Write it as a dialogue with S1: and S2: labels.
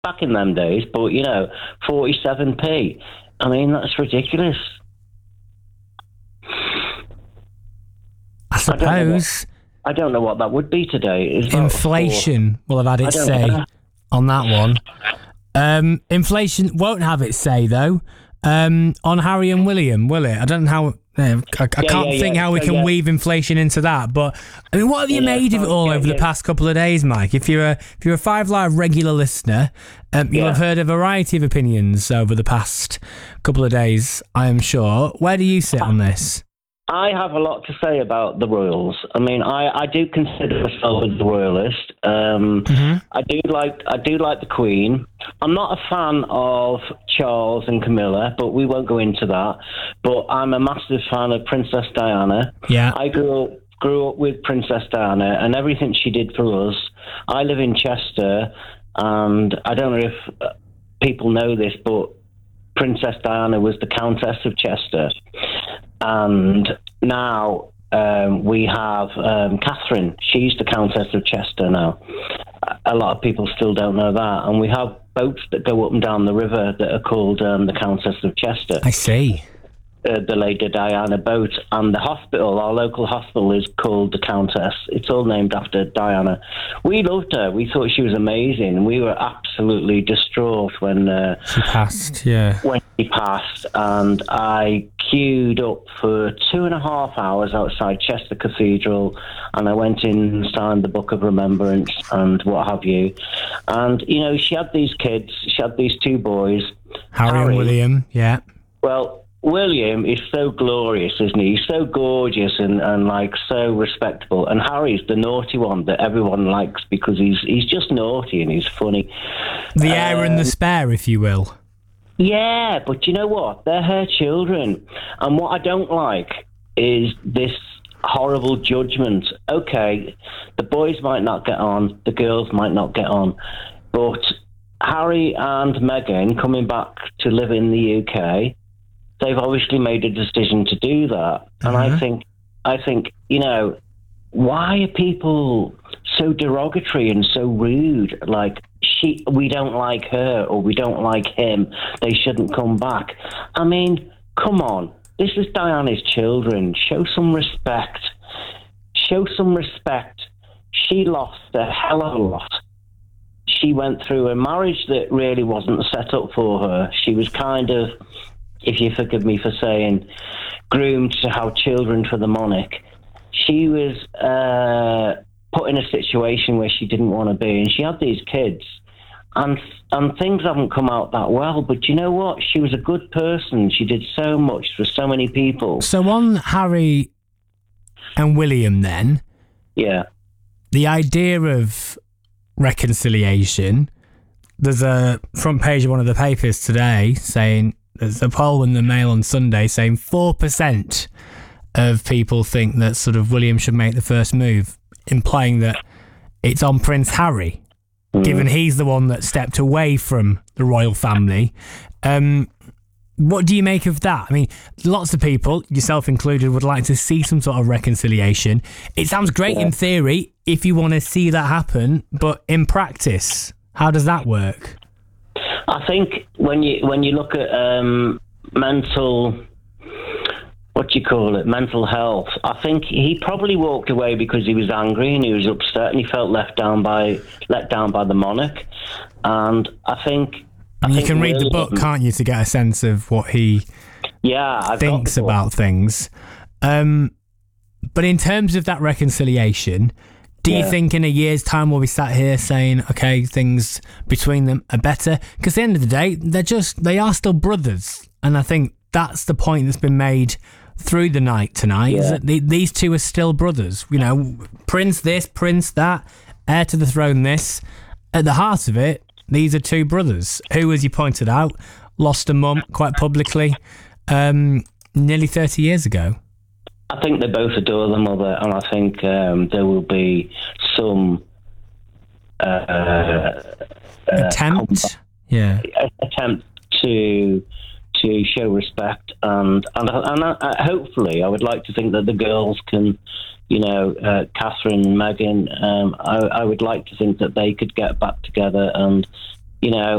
S1: back in them days, but 47p. I mean, that's ridiculous.
S2: I suppose.
S1: I don't know what that would be today.
S2: Inflation will have had its say on that one. Inflation won't have its say, though, on Harry and William, will it? I don't know how... I can't think how we can weave inflation into that, but I mean, what have you made of it all over the past couple of days, Mike? If you're a Five Live regular listener, you'll have heard a variety of opinions over the past couple of days, I am sure. Where do you sit on this?
S1: I have a lot to say about the royals. I mean, I do consider myself a royalist. I do like the Queen. I'm not a fan of Charles and Camilla, but we won't go into that. But I'm a massive fan of Princess Diana.
S2: Yeah,
S1: I grew up with Princess Diana and everything she did for us. I live in Chester, and I don't know if people know this, but Princess Diana was the Countess of Chester. And now we have Catherine. She's the Countess of Chester now. A lot of people still don't know that. And we have boats that go up and down the river that are called the Countess of Chester.
S2: I see.
S1: The Lady Diana boat, and the hospital, our local hospital, is called the Countess. It's all named after Diana. We loved her. We thought she was amazing. We were absolutely distraught when
S2: she passed. Yeah,
S1: when she passed, and I queued up for 2.5 hours outside Chester Cathedral, and I went in and signed the Book of Remembrance and what have you. And she had these kids. She had these two boys,
S2: Harry and William. Yeah.
S1: Well, William is so glorious, isn't he? He's so gorgeous and like so respectable. And Harry's the naughty one that everyone likes because he's just naughty and he's funny.
S2: The heir and the spare, if you will.
S1: Yeah, but you know what? They're her children. And what I don't like is this horrible judgment. Okay, the boys might not get on, the girls might not get on, but Harry and Meghan coming back to live in the UK, they've obviously made a decision to do that. And I think, why are people so derogatory and so rude? Like, we don't like her or we don't like him. They shouldn't come back. I mean, come on. This is Diana's children. Show some respect. Show some respect. She lost a hell of a lot. She went through a marriage that really wasn't set up for her. She was kind of, if you forgive me for saying, groomed to have children for the monarch. She was put in a situation where she didn't want to be, and she had these kids, and things haven't come out that well. But you know what? She was a good person. She did so much for so many people.
S2: So on Harry and William then,
S1: yeah,
S2: the idea of reconciliation, there's a front page of one of the papers today saying, there's a poll in the Mail on Sunday saying 4% of people think that sort of William should make the first move, implying that it's on Prince Harry, given he's the one that stepped away from the royal family. What do you make of that? I mean, lots of people, yourself included, would like to see some sort of reconciliation. It sounds great in theory if you want to see that happen, but in practice, how does that work?
S1: I think when you look at mental health, I think he probably walked away because he was angry and he was upset and he felt let down by the monarch. And I think
S2: you can read the book, can't you, to get a sense of what he thinks about things. But in terms of that reconciliation, do you think in a year's time we'll be sat here saying, okay, things between them are better? Because at the end of the day, they are still brothers. And I think that's the point that's been made through the night tonight, is that these two are still brothers. Prince this, Prince that, heir to the throne this. At the heart of it, these are two brothers who, as you pointed out, lost a mum quite publicly nearly 30 years ago.
S1: I think they both adore their mother, and I think there will be some
S2: attempt
S1: to show respect, and hopefully, I would like to think that the girls can, Catherine and Meghan, I would like to think that they could get back together and,